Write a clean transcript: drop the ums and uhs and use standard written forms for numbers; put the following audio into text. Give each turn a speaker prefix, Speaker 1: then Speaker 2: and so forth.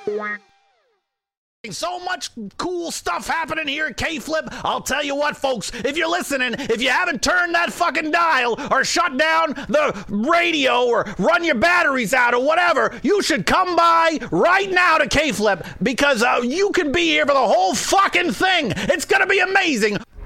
Speaker 1: So much cool stuff happening here at K-Flip. I'll tell you what, folks, if you're listening, if you haven't turned that fucking dial or shut down the radio or run your batteries out or whatever, you should come by right now to K-Flip because you could be here for the whole fucking thing. It's gonna be amazing.